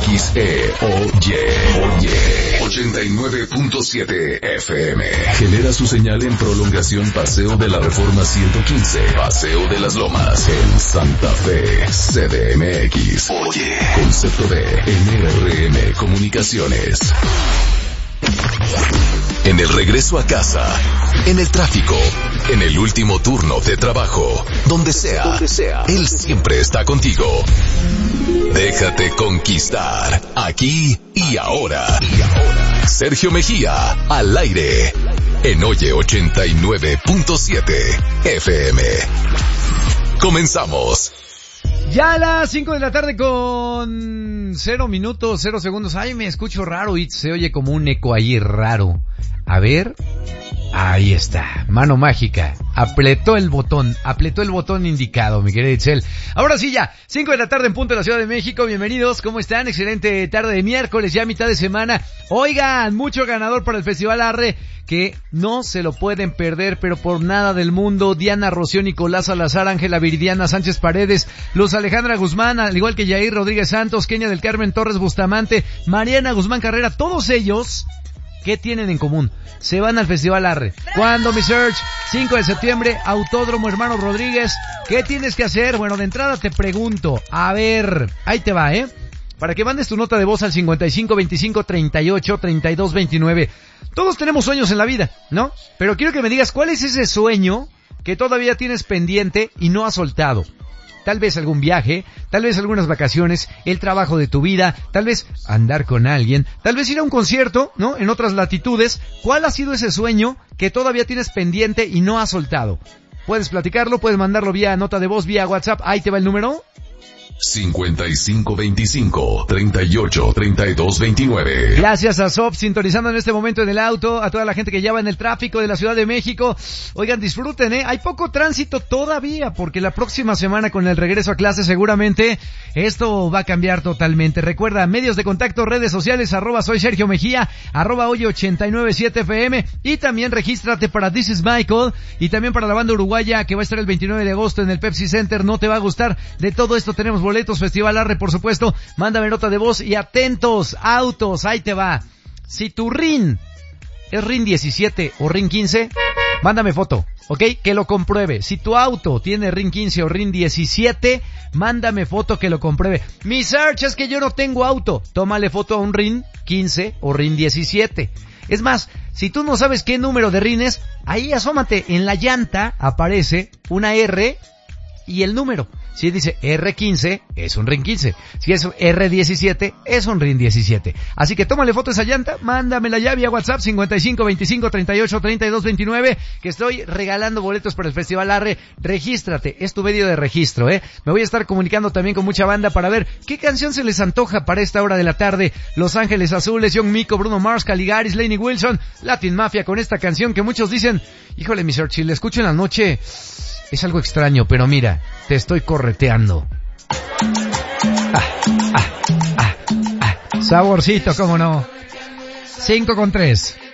XEOY 89.7 FM. Genera su señal en prolongación Paseo de la Reforma 115, Paseo de las Lomas, en Santa Fe, CDMX. Oye, concepto de NRM Comunicaciones. En el regreso a casa, en el tráfico, en el último turno de trabajo, donde sea, él siempre está contigo. Déjate conquistar, aquí y ahora. Sergio Mejía, al aire, en Oye 89.7 FM. Comenzamos. Ya a las 5 de la tarde con 0 minutos, 0 segundos. Ay, me escucho raro y se oye como un eco ahí raro. A ver, ahí está, mano mágica. Apretó el botón indicado, mi querida Itzel. Ahora sí ya, 5 de la tarde en punto de la Ciudad de México. Bienvenidos, ¿cómo están? Excelente tarde de miércoles, ya mitad de semana. Oigan, mucho ganador para el Festival Arre, que no se lo pueden perder, pero por nada del mundo. Diana Rocío, Nicolás Salazar, Ángela Viridiana Sánchez Paredes, Luz Alejandra Guzmán, al igual que Yair Rodríguez Santos, Kenia del Carmen Torres Bustamante, Mariana Guzmán Carrera, todos ellos, ¿qué tienen en común? Se van al Festival Arre. ¿Cuándo, mi Search? 5 de septiembre, Autódromo Hermano Rodríguez. ¿Qué tienes que hacer? Bueno, de entrada te pregunto, a ver, ahí te va, para que mandes tu nota de voz al 55 25 38 32 29. Todos tenemos sueños en la vida, ¿no? Pero quiero que me digas cuál es ese sueño que todavía tienes pendiente y no has soltado. Tal vez algún viaje, tal vez algunas vacaciones, el trabajo de tu vida, tal vez andar con alguien, tal vez ir a un concierto, ¿no? En otras latitudes. ¿Cuál ha sido ese sueño que todavía tienes pendiente y no has soltado? Puedes platicarlo, puedes mandarlo vía nota de voz, vía WhatsApp. Ahí te va el número. 55 25 38 32 29. Gracias a SOP, sintonizando en este momento en el auto, a toda la gente que ya va en el tráfico de la Ciudad de México. Oigan, disfruten, hay poco tránsito todavía, porque la próxima semana con el regreso a clase seguramente esto va a cambiar totalmente. Recuerda, medios de contacto, redes sociales, @soy Sergio Mejía, @Oye 897 FM, y también regístrate para This is Michael, y también para la banda uruguaya que va a estar el 29 de agosto en el Pepsi Center. No te va a gustar. De todo esto tenemos boletos, Festival Arre, por supuesto. Mándame nota de voz y atentos, autos, ahí te va. Si tu RIN es RIN 17 o RIN 15, mándame foto, ¿ok? Que lo compruebe. Si tu auto tiene RIN 15 o RIN 17, mándame foto que lo compruebe. Mi Search, es que yo no tengo auto. Tómale foto a un RIN 15 o RIN 17. Es más, si tú no sabes qué número de RIN es, ahí asómate, en la llanta aparece una R y el número. Si dice R15, es un RIN 15. Si es R17, es un RIN 17. Así que tómale foto a esa llanta, mándamela ya vía WhatsApp 55 25 38 32 29, que estoy regalando boletos para el Festival Arre. Regístrate, es tu medio de registro, Me voy a estar comunicando también con mucha banda para ver qué canción se les antoja para esta hora de la tarde. Los Ángeles Azules, Young Miko, Bruno Mars, Caligaris, Lainey Wilson, Latin Mafia, con esta canción que muchos dicen, híjole, mi Search, si la escucho en la noche es algo extraño, pero mira, te estoy correteando. Saborcito, cómo no. 5:03.